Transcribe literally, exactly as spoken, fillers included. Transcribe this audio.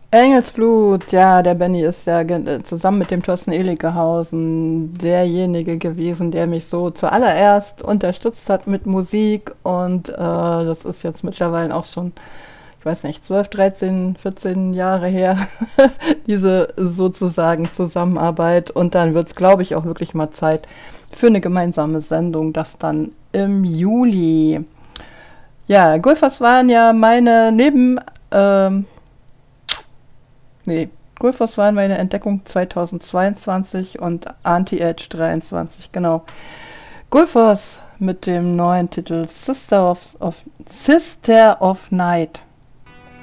Engelsblut, ja, der Benny ist ja ge- äh, zusammen mit dem Thorsten Eligerhausen derjenige gewesen, der mich so zuallererst unterstützt hat mit Musik und äh, das ist jetzt mittlerweile auch schon, ich weiß nicht, zwölf, dreizehn, vierzehn Jahre her, diese sozusagen Zusammenarbeit und dann wird es, glaube ich, auch wirklich mal Zeit für eine gemeinsame Sendung, das dann im Juli. Ja, Gulfers waren ja meine Neben... ähm, Nee, Gulfos waren meine Entdeckung zweitausendzweiundzwanzig und Anti-Age dreiundzwanzig, genau. Gulfos mit dem neuen Titel Sister of, of Sister of Night.